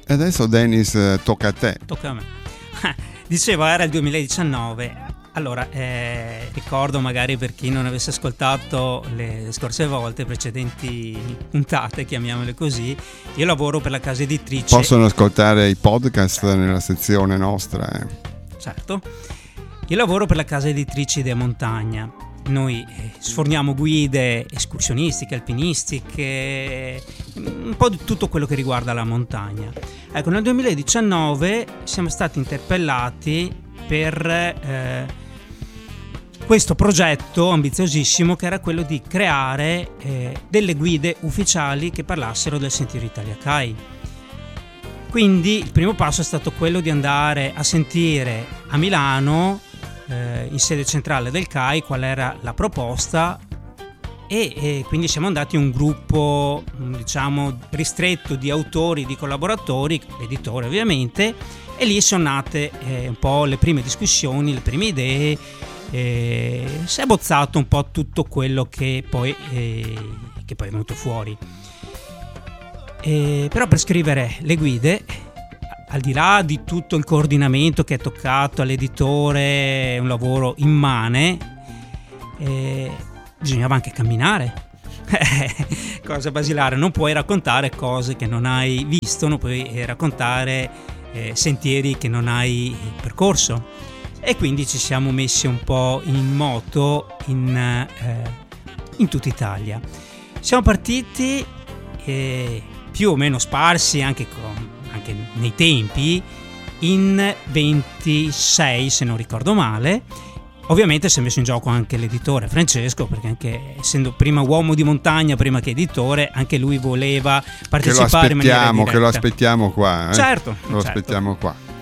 E adesso Dennis, tocca a te. Tocca a me. Dicevo, era il 2019. Allora, ricordo magari per chi non avesse ascoltato le scorse volte, precedenti puntate, chiamiamole così, io lavoro per la casa editrice. Possono ascoltare i podcast nella sezione nostra. Certo. Io lavoro per la casa editrice Idea Montagna. Noi sforniamo guide escursionistiche, alpinistiche, un po' di tutto quello che riguarda la montagna. Ecco, nel 2019 siamo stati interpellati per questo progetto ambiziosissimo, che era quello di creare delle guide ufficiali che parlassero del Sentiero Italia CAI. Quindi il primo passo è stato quello di andare a sentire a Milano, in sede centrale del CAI, qual era la proposta, e quindi siamo andati un gruppo, diciamo, ristretto di autori, di collaboratori, l'editore ovviamente, e lì sono nate un po' le prime discussioni, le prime idee. Si è bozzato un po' tutto quello che poi è venuto fuori. Però per scrivere le guide, al di là di tutto il coordinamento che è toccato all'editore, un lavoro immane, bisognava anche camminare. Cosa basilare, non puoi raccontare cose che non hai visto, non puoi raccontare sentieri che non hai percorso. E quindi ci siamo messi un po' in moto in tutta Italia. Siamo partiti più o meno sparsi anche nei tempi, in 26 se non ricordo male. Ovviamente si è messo in gioco anche l'editore Francesco, perché anche essendo prima uomo di montagna, prima che editore, anche lui voleva partecipare in maniera diretta. Che lo aspettiamo qua. Certo. Aspettiamo qua.